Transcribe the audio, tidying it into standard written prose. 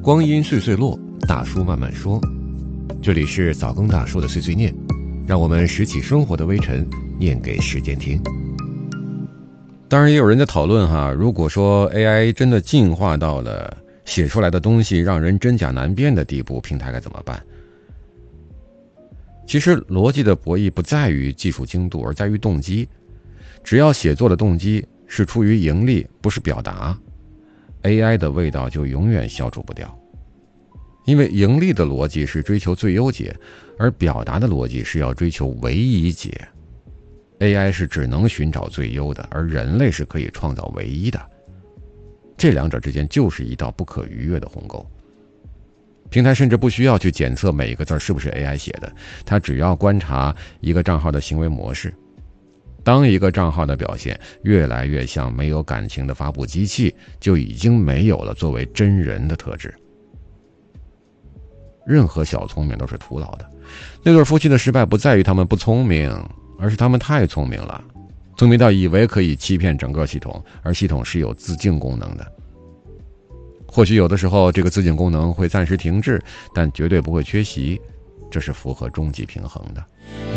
光阴岁岁落，大叔慢慢说。这里是早更大叔的碎碎念，让我们拾起生活的微尘，念给时间听。当然也有人在讨论如果说 AI 真的进化到了写出来的东西让人真假难辨的地步，平台该怎么办？其实逻辑的博弈不在于技术精度，而在于动机。只要写作的动机是出于盈利，不是表达， AI 的味道就永远消除不掉。因为盈利的逻辑是追求最优解，而表达的逻辑是要追求唯一解。AI 是只能寻找最优的，而人类是可以创造唯一的。这两者之间就是一道不可逾越的鸿沟。平台甚至不需要去检测每一个字是不是 AI 写的，它只要观察一个账号的行为模式。当一个账号的表现越来越像没有感情的发布机器，就已经没有了作为真人的特质。任何小聪明都是徒劳的。那对夫妻的失败不在于他们不聪明，而是他们太聪明了，聪明到以为可以欺骗整个系统，而系统是有自净功能的。或许有的时候这个自净功能会暂时停滞，但绝对不会缺席，这是符合终极平衡的。